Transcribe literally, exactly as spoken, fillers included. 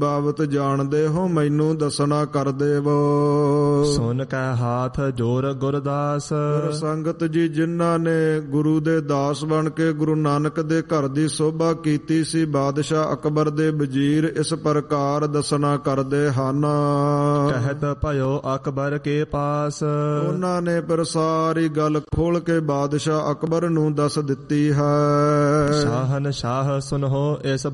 ਬਾਬਤ ਜਾਣਦੇ ਹੋ, ਮੈਨੂੰ ਦੱਸਣਾ ਕਰ ਦੇਵੋ। ਸੁਨ ਕੈ ਹਾਥ ਜੋਰ ਗੁਰਦਾਸ। ਗੁਰ ਸੰਗਤ ਜੀ ਜਿਨ੍ਹਾਂ ਨੇ ਗੁਰੂ ਦੇ ਦਾਸ ਬਣ ਕੇ ਗੁਰੂ ਨਾਨਕ ਦੇ ਘਰ ਦੀ ਸੋਭਾ ਕੀਤੀ ਸੀ, ਬਾਦਸ਼ਾਹ ਅਕਬਰ ਦੇ ਵਜ਼ੀਰ ਇਸ ਪ੍ਰਕਾਰ ਦੱਸਣਾ ਕਰਦੇ ਹਨ। ਕਹਿਤ ਭਇਓ ਅਕਬਰ ਕੇ ਪਾਸ। ਉਹਨਾਂ ਨੇ ਪਰ ਸਾਰੀ ਗੱਲ ਖੋਲ ਕੇ ਬਾਦਸ਼ਾਹ ਅਕਬਰ ਨੂੰ ਦੱਸ ਦਿੱਤੀ ਹੈ। ਸ਼ਾਹਨ ਸ਼ਾਹ ਸੁਨਹੁ ਇਸ